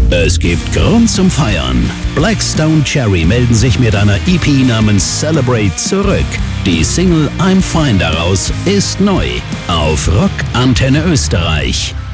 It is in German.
Es gibt Grund zum Feiern. Blackstone Cherry melden sich mit einer EP namens Celebrate zurück. Die Single I'm Fine daraus ist neu auf Rock Antenne Österreich.